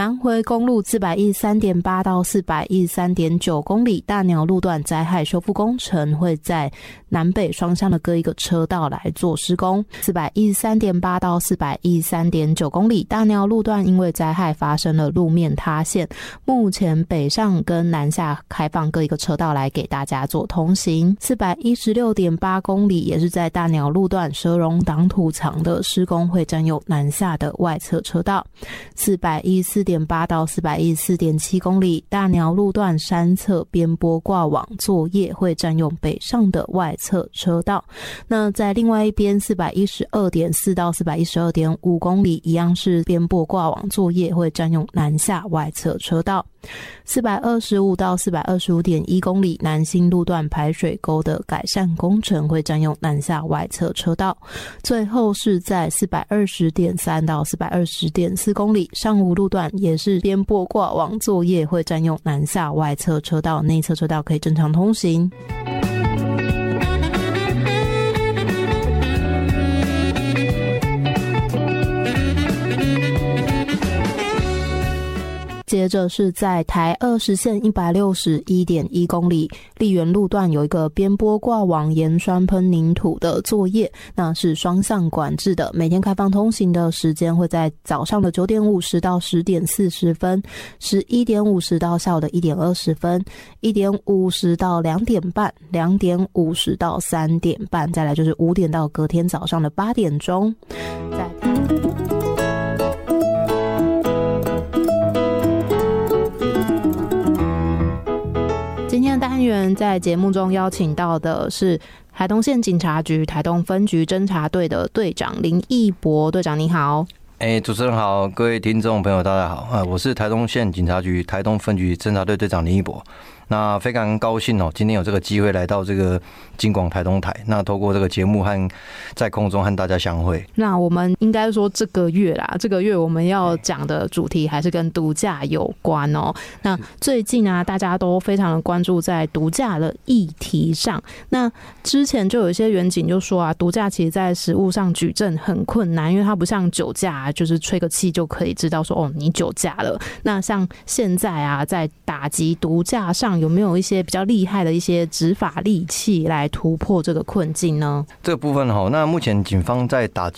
南回公路 413.8 到 413.9 公里大鸟路段灾害修复工程会在南北双向的各一个车道来做施工。 413.8 到 413.9 公里大鸟路段因为灾害发生了路面塌陷，目前北上跟南下开放各一个车道来给大家做通行。 416.8 公里也是在大鸟路段蛇荣挡土墙的施工会占用南下的外侧车道。 414.8 到 414.7 公里大鸟路段山侧边坡挂网作业会占用北上的外侧车道。那在另外一边 412.4 到 412.5 公里一样是边坡挂网作业会占用南下外侧车道。425到 425.1 公里南新路段排水沟的改善工程会占用南下外侧车道。最后是在 420.3 到 420.4 公里上武路段也是边坡挂网作业会占用南下外侧车道，内侧车道可以正常通行。接着是在台20线 161.1 公里丽园路段有一个边坡挂网盐酸喷凝土的作业，那是双向管制的，每天开放通行的时间会在早上的9点50到10点40分，11点50到下午的1点20分，1点50到2点半，2点50到3点半，再来就是5点到隔天早上的8点钟。今天的单元在节目中邀请到的是台东县警察局台东分局侦查队的队长林义博，队长你好。 主持人好，各位听众朋友大家好，我是台东县警察局台东分局侦查队队长林义博。那非常高兴今天有这个机会来到这个金广台东台，那透过这个节目和在空中和大家相会。 那我们应该说这个月我们要讲的主题还是跟毒驾有关哦。那最近啊，大家都非常的关注在毒驾的议题上。那之前就有一些员警就说啊，毒驾其实在实务上举证很困难，因为它不像酒驾就是吹个气就可以知道说你酒驾了。那像现在啊，在打击毒驾上有没有一些比较厉害的一些执法利器来突破这个困境呢？ 这个部分那目前警方在打击